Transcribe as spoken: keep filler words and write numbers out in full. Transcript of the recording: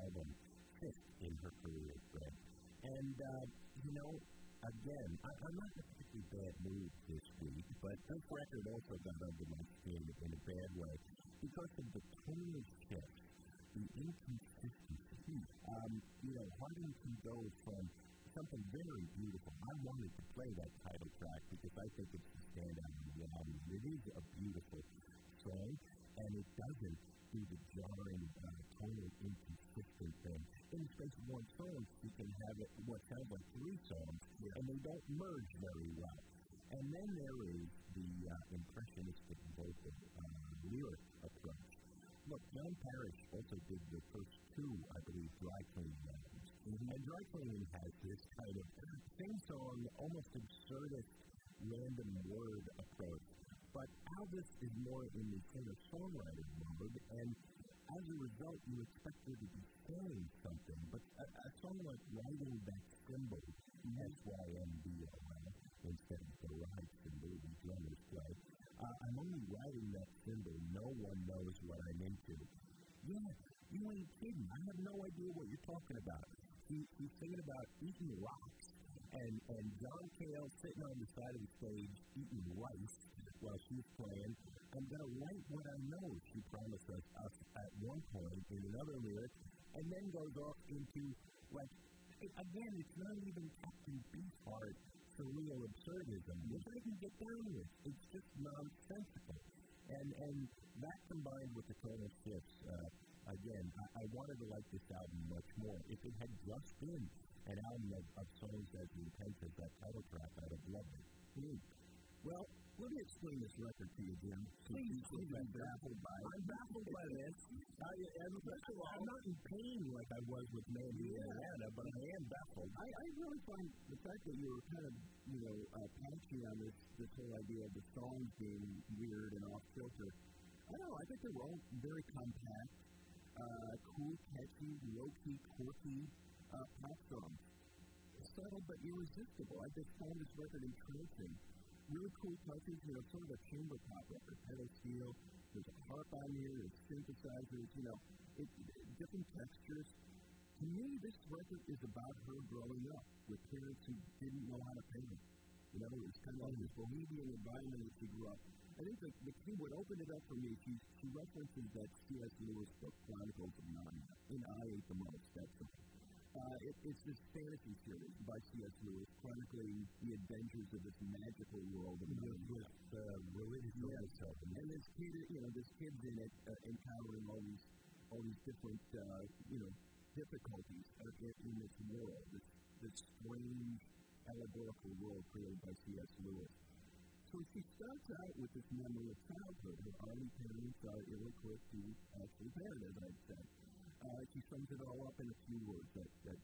album, fifth in her career, Fred. And, uh, you know, again, I, I'm not in a particularly bad mood this week, but this record also got under my skin in a bad way because of the tonal shift, the inconsistency. Um, you know, Huntington goes from something very beautiful. I wanted to play that title track because I think it's the standout on the album. It is a beautiful song, and it doesn't do the jarring, uh, tonal inconsistent thing. In the space of one song, you can have it, what sounds like three songs, yeah. and they don't merge very well. And then there is the uh, impressionistic vocal uh, lyric approach. Look, John Parrish also did the first two, I believe, dry cleaning albums. Mm-hmm. And dry cleaning has this kind of sing-song, almost absurdist, random word approach. But Elvis is more in the singer-songwriter mode, and as a result, you expect her to be saying something. But a, a song like Riding That Symbol, S Y M B O L, instead of the ride symbol the drummers play, uh, I'm only riding that symbol. No one knows what I'm into. Yeah, you ain't kidding. I have no idea what you're talking about. He, he's singing about eating rocks, and, and John Cale sitting on the side of the stage eating rice while she's playing. I'm going to write what I know, she promised us, us at one point in another lyric, and then goes off into, like, it, again, it's not even Captain Beefheart surreal absurdism, which I can get down with. It's just nonsensical. And and that combined with the tonal shifts, uh, again, I, I wanted to like this album much more. If it had just been an album of, of songs as intense as that title track, I'd have loved it. Mm. Well, let me explain this record to you, Jim. Please, please, I'm baffled by it. I'm baffled by this. I, and first of all, I'm not in pain like I was with Mandy and Anna, but I am baffled. I, I really find the fact that you were kind of, you know, uh, patchy on this, this whole idea of the songs being weird and off-kilter. I don't know. I think they were all very compact, uh, cool, catchy, low-key, quirky uh, pop songs. Subtle but irresistible. I just found this record entrancing. Really cool touches, you know, sort of a chamber pop record, pedal steel, there's a harp on here, there's synthesizers, you know, it, it, different textures. To me, this record is about her growing up with parents who didn't know how to paint. You know, it's kind of like this bohemian environment that she grew up. I think the, the key would open it up for me, she, she references that C S. Lewis book, Chronicles of Narnia, in I Ate the Most, that's the Uh, it, it's this fantasy series by C S. Lewis chronicling the adventures of this magical world of Narnia. With uh, religious yes. And this kid, you know, this kid's in it, uh, encountering all these, all these different, uh, you know, difficulties in, in this world, this, this strange allegorical world created by C S. Lewis. So she starts out with this memory of childhood. Her early parents are ill-equipped to actually parent, as I've said. Uh, she sums it all up in a few words, that, that